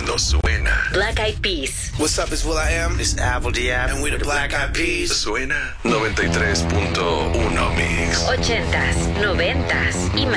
nos suena. Black Eyed Peas. What's up, it's will.i.am. This is Apple D.App. And we the Black Eyed Peas. Suena 93.1 Mix. 80s, 90s y más.